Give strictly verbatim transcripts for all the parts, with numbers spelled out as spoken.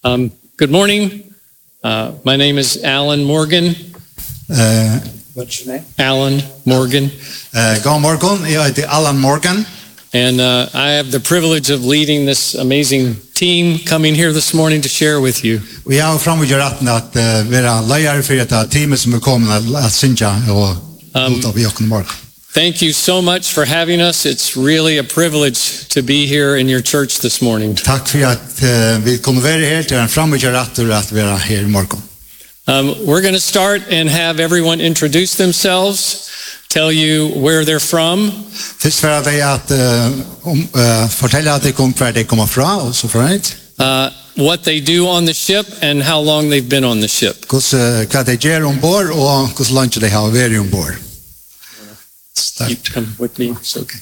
Um, good morning. Uh, my name is Alan Morgan. Uh, what's your name? Alan Morgan. Uh, God morgon, jag heter Alan Morgan. And uh, I have the privilege of leading this amazing team coming here this morning to share with you. Och jag har framgjort rätten att vara lejare för ett team som är kommit att synja och ut av Jokken morgon. Thank you so much for having us. It's really a privilege to be here in your church this morning. Tack för att uh, vi kunde vara här till en framgjort rätten att vara här i morgon. Um, we're going to start and have everyone introduce themselves, tell you where they're from. Först för att att um, uh, fortälla att det kom var de kommer från och så right. Uh, what they do on the ship and how long they've been on the ship. Hur vad de gör ombord och hur länge de har varit ombord. You come with me. It's okay.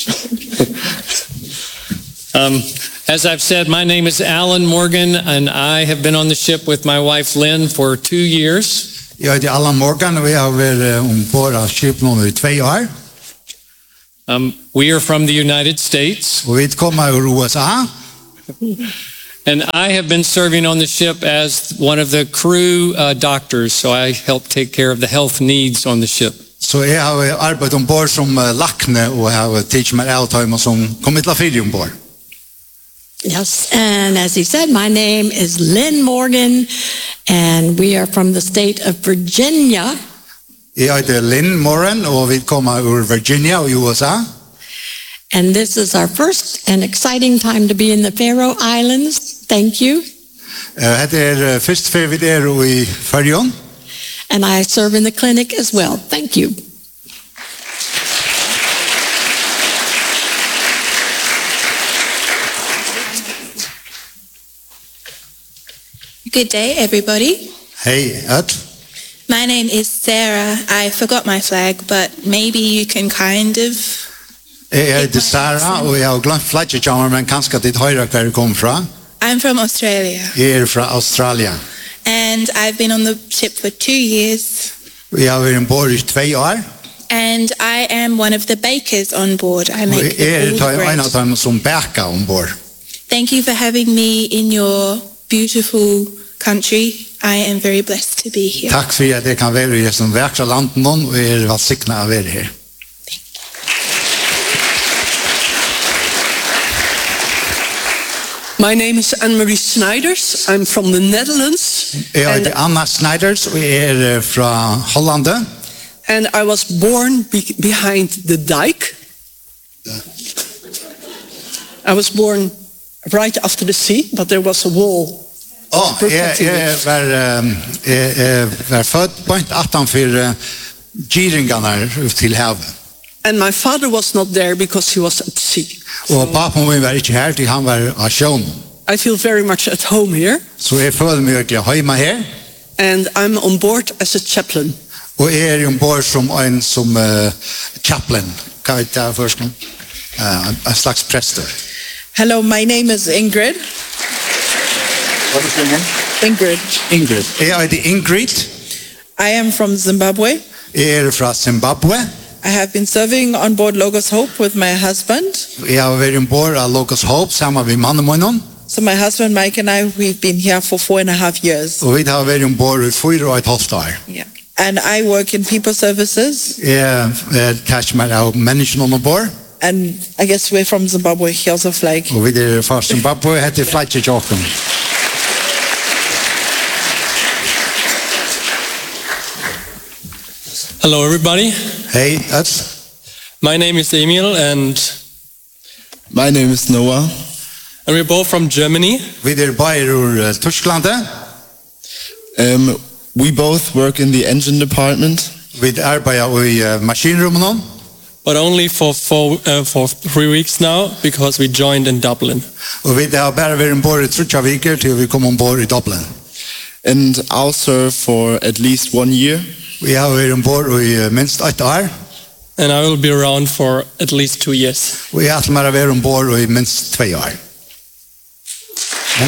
um, as I've said, my name is Alan Morgan, and I have been on the ship with my wife Lynn for two years. Jag heter Alan Morgan och vi har varit ombord av skeppet nu i två år. Um, we are from the United States. Och vi kommer ur U S A. And I have been serving on the ship as one of the crew uh, doctors, so I help take care of the health needs on the ship. Så jag har arbetat ombord som lakne och har teach mig allt om som kommit till fyra ombord. Yes, and as he said, my name is Lynn Morgan, and we are from the state of Virginia. Jag heter Lynn Morgan och vi kommer ur Virginia i U S A. And this is our first and exciting time to be in the Faroe Islands. Thank you. Det är först för vi är i Färjön. And I serve in the clinic as well. Thank you. Good day, everybody. Hej, Ed. My name is Sarah. I forgot my flag, but maybe you can kind of... Jag heter Sarah och jag har glömt flagget jag har, men kanske att det höra var det kommer från. I'm from Australia. Jag är från Australien. And I've been on the ship for two years. Jag har varit ombord i två år. And I am one of the bakers on board. I make Och jag all the är en av bread. dem som bakar ombord. Thank you for having me in your beautiful country. I am very blessed to be here. Tack för att det kan vara i som vackra landet och är välsignad att vara här. My name is Anne-Marie Snijders. I'm from the Netherlands. Jag heter Anna Snijders och är från Holland. And I was born be- behind the dike. I was born right after the sea, but there was a wall. Oh, jag, jag var, um, jag var född på ett attanför giringarna till havet. And my father was not there because he was at sea. Och pappan min var inte här till han var av sjön. I feel very much at home here. Så jag føler mig verkligen hemma här. And I'm on board as a chaplain. Och jag är ombord som en som uh, chaplain. Kan jag ta först? Uh, en slags präster. Hello, my name is Ingrid. What is your name? Ingrid. Ingrid. Jag heter Ingrid. I am from Zimbabwe. Jag är från Zimbabwe. I have been serving on board Logos Hope with my husband. Jag har varit ombord av Logos Hope samman med mannen min. So my husband Mike and I, we've been here for four and a half years. Och vi har varit ombord i fyra och ett halvt år. Yeah. And I work in people services. Jag tar mig av människorna ombord. And I guess we're from Zimbabwe, here's a flag. Och vi är från Zimbabwe, heter flagget Jokken. Hello, everybody. Hej, Ed. My name is Emil, and My name is Noah. and we're both from Germany. Vi är bara ur Tyskland. Um, we both work in the engine department. Vi arbetar i maskinrummen. But only for four, uh, for three weeks now, because we joined in Dublin. Och vi har bara varit ombord i tre veckor till vi kom ombord i Dublin. And I'll serve for at least one year. Vi har varit ombord i minst ett år. And I will be around for at least two years. Och jag har varit ombord i minst två år. Ja.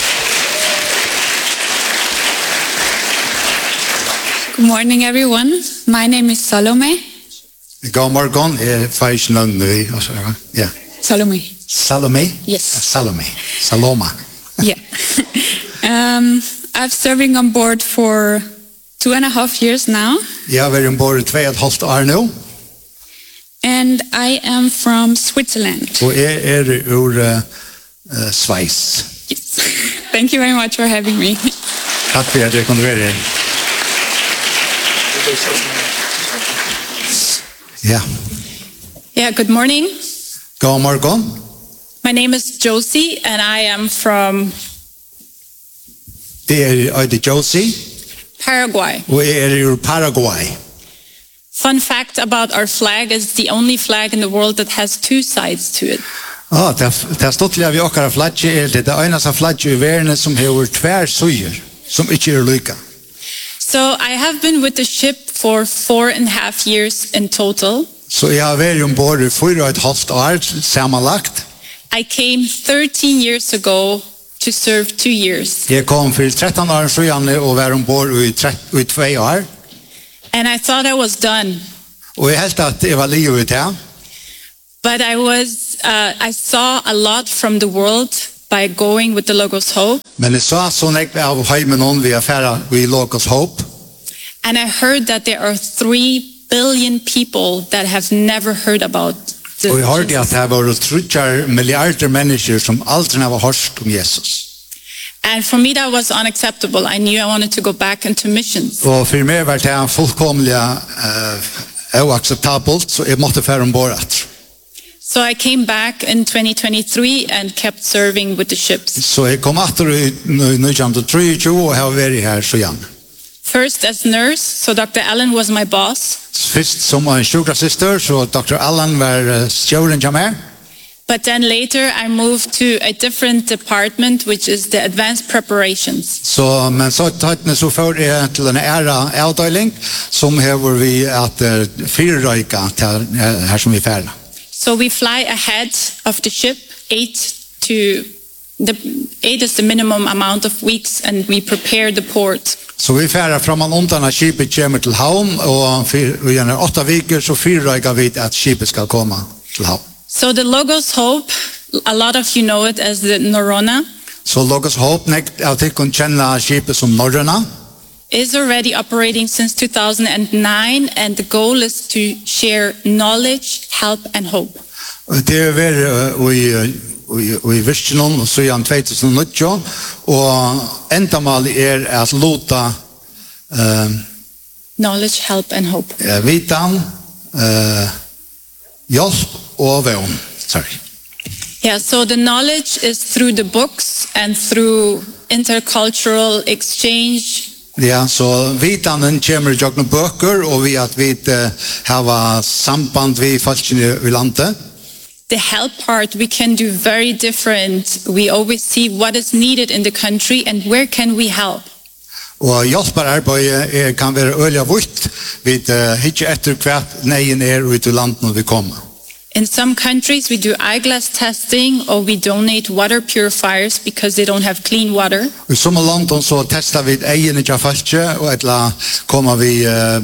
Good morning, everyone. My name is Salome. God morgon, är faktiskt någon nu. Ja. Salome. Salome? Yes. Salome. Saloma. Yeah. Um, I've serving on board for two and a half years now, Jeg har vært ombord i tve og et halvt år nå, and I am from Switzerland. og jeg er ur uh, uh, Sveis. Yes. Thank you very much for having me. Takk for at jeg kunne være her. Ja, Yeah, good morning. god morgen. My name is Josie, and I am from Det er Øyde Josie, Paraguay. og jeg er ur Paraguay. Fun fact about our flag is the only flag in the world that has two sides to it. Ah, det det er stått vi okkara flagge er det det eneste flagge i verden som har tvær søyer, som ikke er lykka. So I have been with the ship for four and a half years in total. Så jeg har vært ombord i fyra og et halvt år sammenlagt. I came thirteen years ago to serve two years. Jeg kom for tretton år siden og var ombord i, trett- i tve år. And I thought I was done. Og jeg helt at jeg var livet her. But I was, uh, I saw a lot from the world by going with the Logos Hope. Men jeg så sånn jeg av heimen om vi er ferdig i Logos Hope. And I heard that there are three billion people that have never heard about the Og jeg hørte at Jesus. det var trutjar milliarder mennesker som aldri har hørt om Jesus. And for me, that was unacceptable. I knew I wanted to go back into missions. Og for meg var det fullkomlig uh, uakseptabelt, så jeg måtte fære ombord at. So I came back in twenty twenty-three and kept serving with the ships. Så jeg kom atter i nitjan trettio og har vært her så gjerne. First as nurse, so Doctor Allen was my boss. Først som en sjukrasyster, så doktor Allan var stjåren til meg. But then later I moved to a different department, which is the advanced preparations. Så, men så tattene så får jeg til en æra avdeling som hever vi at uh, fyrrøyka til uh, her som vi færre. So we fly ahead of the ship, eight to the eight is the minimum amount of weeks, and we prepare the port. Så vi færre fram an undan at skipet kommer til havn, og fyr, i en åtta viker så fyrrøyka vi at skipet skal komme til havn. So the Logos Hope, a lot of you know it as the Norona, Så Logos Hope nekt av tikkun kjenna skipet som Norrøna, is already operating since two thousand nine, and the goal is to share knowledge, help, and hope. og det er vært i i Virginon og så igjen tjuetusennittio, og endamålet er at lota uh, Knowledge, help, and hope. vitan, uh, hjelp og vevn. Sorry. Yeah, so the knowledge is through the books and through intercultural exchange. Ja, så vitanen kommer gjennom bøker, og vi at vi uh, har samband vi folkene i landet. The help part we can do very different. We always see what is needed in the country and where can we help. Og hjelperarbeidet er, kan være øyelig vitt. Vi uh, ikke etter hvert neien er ut i landet når vi kommer. In some countries we do eyeglass testing or we donate water purifiers because they don't have clean water. I somme landen så testar vi egene til falske, og etla kommer vi uh,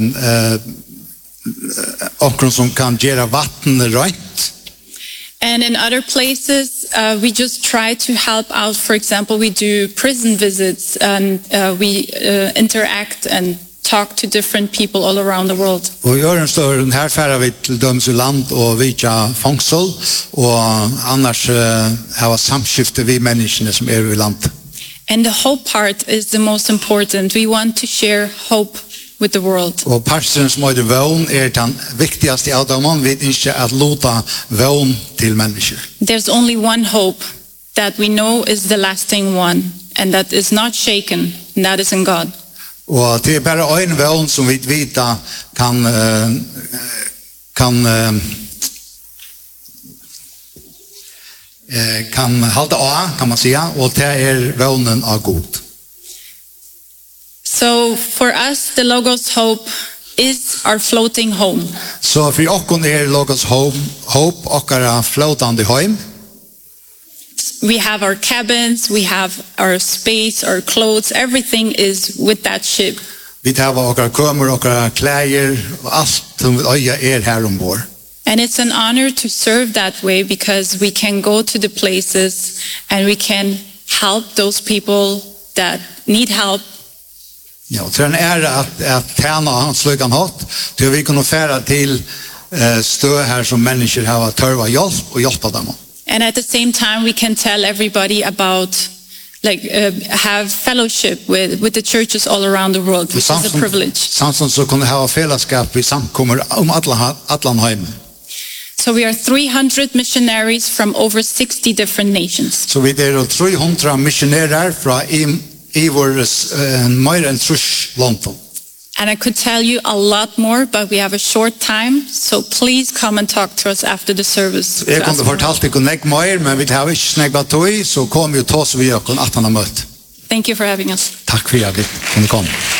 uh, okkur som kan gjøre vatten røynt. And in other places, uh, we just try to help out. For example, we do prison visits and uh, we uh, interact and talk to different people all around the world. Og i Ørensdøren her færer vi til døms i land og vidja fangsel, og annars uh, har samskifte vi menneskene som er i land. And the hope part is the most important. We want to share hope with the world. Og parsteren som er vøvn er den viktigaste av dem, vi ikke at lota vøvn til mennesker. There's only one hope that we know is the lasting one, and that is not shaken, and that is in God. Og det er bare en vøvn som vi vita kan uh, kan uh, kan halda av, kan man säga, og det er vøvnen av god. So for us, the Logos Hope is our floating home. Så for okkon er Logos Hope, hope okkara flotande heim. We have our cabins, we have our space, our clothes, everything is with that ship. Vi tar okkara kømer, okkara klæger, og alt som vi øya er her ombord. And it's an honor to serve that way because we can go to the places and we can help those people that need help. Ja, og til en ære at, at tjene hans lykken hatt, til vi kunne fære til uh, stø her som mennesker har tørva hjelp og hjelpe dem. And at the same time, we can tell everybody about, like, uh, have fellowship with, with the churches all around the world, which is a privilege. Samtidig så kunne ha fellesskap vi samkommer om Atlan heimen. So we are three hundred missionaries from over sixty different nations. Så vi er tre hundre missionærer fra i, i vår uh, mer enn trus London. And I could tell you a lot more, but we have a short time, so please come and talk to us after the service. Jeg kunne fortalt ikke nek mer, men vi har ikke snakket tog, så kom vi og ta oss vi og kunne at han har møtt. Thank you for having us. Takk for at vi kunne komme.